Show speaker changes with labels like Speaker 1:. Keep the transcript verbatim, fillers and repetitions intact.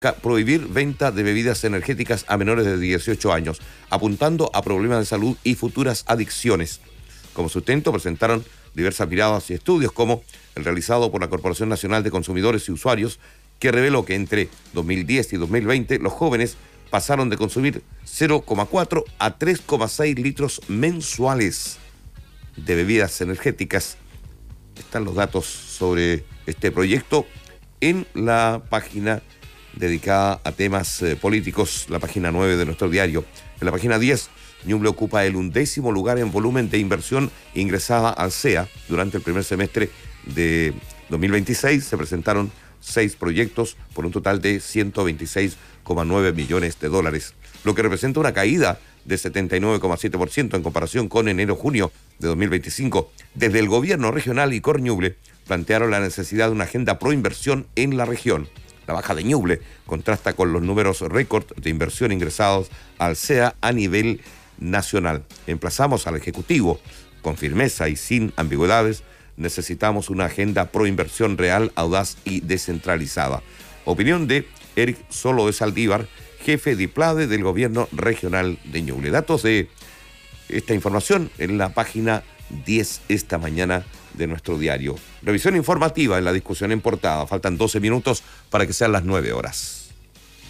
Speaker 1: prohibir venta de bebidas energéticas a menores de dieciocho años, apuntando a problemas de salud y futuras adicciones. Como sustento presentaron diversas miradas y estudios, como el realizado por la Corporación Nacional de Consumidores y Usuarios, que reveló que entre dos mil diez y dos mil veinte los jóvenes pasaron de consumir cero coma cuatro a tres coma seis litros mensuales de bebidas energéticas. Están los datos sobre este proyecto en la página dedicada a temas eh, políticos, la página nueve de nuestro diario. En la página diez, Ñuble ocupa el undécimo lugar en volumen de inversión ingresada al C E A. Durante el primer semestre de dos mil veintiséis se presentaron seis proyectos por un total de ciento veintiséis coma nueve millones de dólares, lo que representa una caída de setenta y nueve coma siete por ciento en comparación con enero-junio de dos mil veinticinco. Desde el gobierno regional y Corñuble plantearon la necesidad de una agenda pro inversión en la región. La baja de Ñuble contrasta con los números récord de inversión ingresados al C E A a nivel nacional. Emplazamos al Ejecutivo con firmeza y sin ambigüedades. Necesitamos una agenda pro inversión real, audaz y descentralizada. Opinión de Eric Solo de Saldívar, jefe de IPLADE del gobierno regional de Ñuble. Datos de esta información en la página diez esta mañana de nuestro diario. Revisión informativa en la discusión en portada. Faltan doce minutos para que sean las nueve horas.